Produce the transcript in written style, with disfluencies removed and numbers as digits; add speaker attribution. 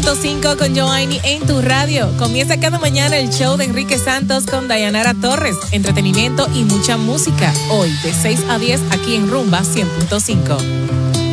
Speaker 1: 100.5 con Joanny en tu radio. Comienza cada mañana el show de Enrique Santos con Dayanara Torres. Entretenimiento y mucha música. Hoy de 6 a 10 aquí en Rumba 100.5.